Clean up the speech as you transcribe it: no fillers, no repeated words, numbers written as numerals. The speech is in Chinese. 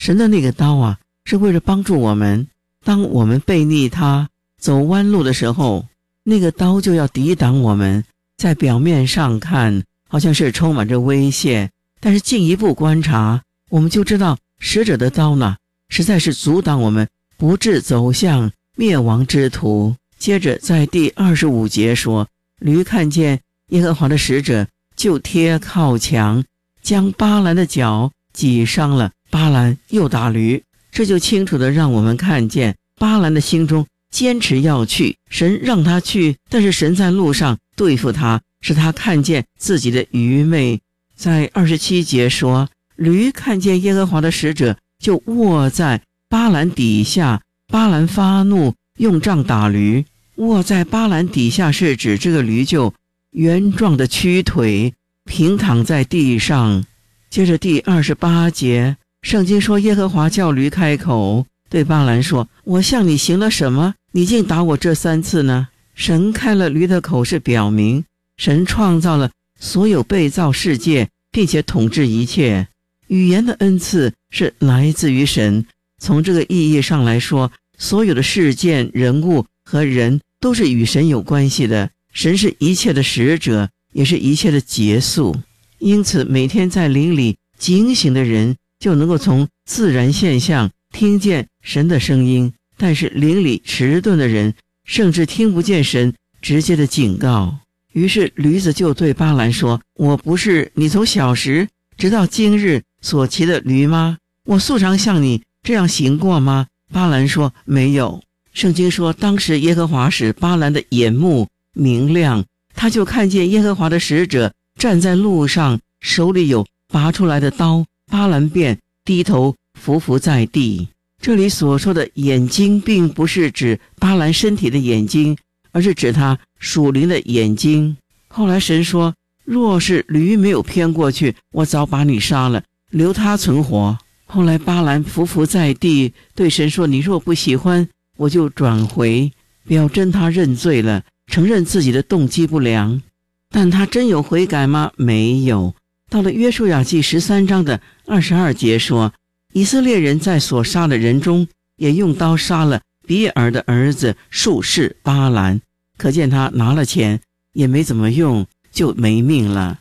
神的那个刀啊，是为了帮助我们，当我们背逆他，走弯路的时候，那个刀就要抵挡我们。在表面上看，好像是充满着威胁，但是进一步观察，我们就知道使者的刀呢，实在是阻挡我们不致走向灭亡之途。接着在第25节说，驴看见耶和华的使者，就贴靠墙，将巴兰的脚挤伤了。巴兰又打驴，这就清楚地让我们看见巴兰的心中坚持要去，神让他去，但是神在路上对付他，使他看见自己的愚昧。在27节说，驴看见耶和华的使者，就卧在巴兰底下，巴兰发怒，用杖打驴。卧在巴兰底下是指这个驴就圆壮的躯腿平躺在地上。接着第28节，圣经说，耶和华叫驴开口，对巴兰说，我向你行了什么，你竟打我这3次呢？神开了驴的口，是表明神创造了所有被造世界，并且统治一切。语言的恩赐是来自于神，从这个意义上来说，所有的事件、人物和人都是与神有关系的。神是一切的使者，也是一切的结束。因此每天在灵里警醒的人，就能够从自然现象听见神的声音，但是灵里迟钝的人，甚至听不见神直接的警告。于是驴子就对巴兰说，我不是你从小时直到今日所骑的驴吗？我素常向你这样行过吗？巴兰说，没有。圣经说，当时耶和华使巴兰的眼目明亮，他就看见耶和华的使者站在路上，手里有拔出来的刀，巴兰便低头伏伏在地。这里所说的眼睛并不是指巴兰身体的眼睛，而是指他属灵的眼睛。后来神说，若是驴没有偏过去，我早把你杀了，留他存活。后来巴兰伏伏在地，对神说，你若不喜欢，我就转回，表真他认罪了，承认自己的动机不良。但他真有悔改吗？没有。到了约书亚记13章的22节说，以色列人在所杀的人中，也用刀杀了比尔的儿子术士巴兰，可见他拿了钱也没怎么用，就没命了。